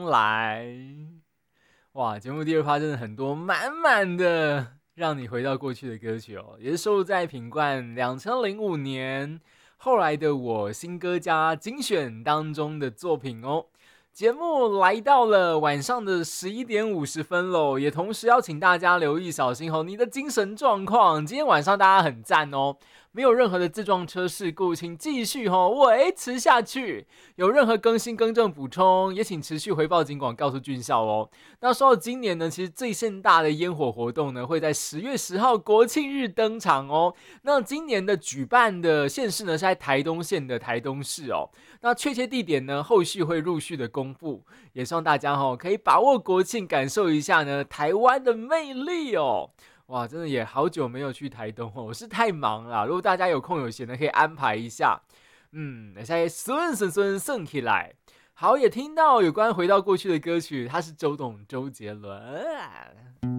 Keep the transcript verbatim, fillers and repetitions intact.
来。哇，节目第二趴真的很多满满的让你回到过去的歌曲哦，也是收录在品冠两千零五年后来的我新歌加精选当中的作品哦。节目来到了晚上的十一点五十分喽，也同时要请大家留意小心哦，你的精神状况。今天晚上大家很赞哦，没有任何的自撞车事故，请继续哦维持下去。有任何更新、更正、补充，也请持续回报警广告诉军校哦。那说到今年呢，其实最盛大的烟火活动呢，会在十月十号国庆日登场哦。那今年的举办的县市呢，是在台东县的台东市哦。那确切地点呢，后续会陆续的公布，也希望大家哦可以把握国庆，感受一下呢台湾的魅力哦。哇，真的也好久没有去台东哦，我是太忙了。如果大家有空有闲的，可以安排一下。嗯，现在顺顺顺顺起来。好，也听到有关回到过去的歌曲，他是周董周杰伦。